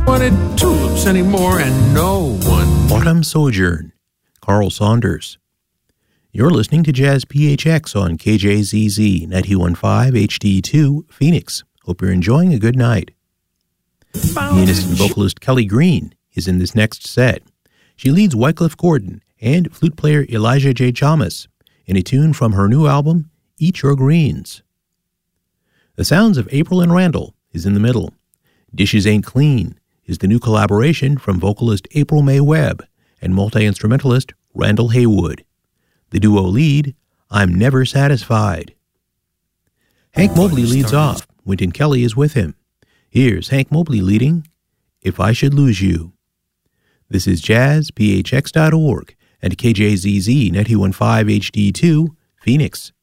wanted tulips anymore, and no one. Autumn Sojourn, Carl Saunders. You're listening to Jazz PHX on KJZZ 91.5 HD2 Phoenix. Hope you're enjoying a good night. Pianist and vocalist Kelly Green is in this next set. She leads Wycliffe Gordon and flute player Elijah J. Chalmers in a tune from her new album, Eat Your Greens. The Sounds of April and Randall is in the middle. Dishes Ain't Clean is the new collaboration from vocalist April May Webb and multi-instrumentalist Randall Haywood. The duo lead, I'm Never Satisfied. Hank Mobley leads off. Wynton Kelly is with him. Here's Hank Mobley leading, If I Should Lose You. This is jazzphx.org and KJZZ 91.5 HD2, Phoenix.